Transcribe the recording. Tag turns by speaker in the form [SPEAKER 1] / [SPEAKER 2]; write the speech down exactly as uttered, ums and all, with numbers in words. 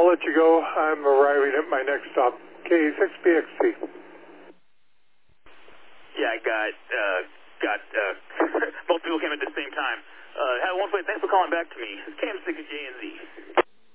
[SPEAKER 1] I'll let you go. I'm arriving at my next stop, K six B X T.
[SPEAKER 2] Yeah, I got, uh, got, uh, both people came at the same time. Uh, have one flight. Thanks for calling back to me. It's K M six J N Z.